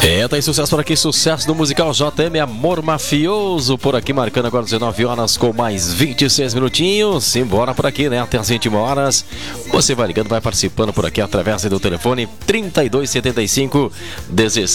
Tá aí sucesso por aqui, sucesso do musical JM Amor Mafioso, por aqui marcando agora 19 horas com mais 26 minutinhos. Simbora por aqui, né? Até as 21 horas. Você vai ligando, vai participando por aqui através do telefone 3275 16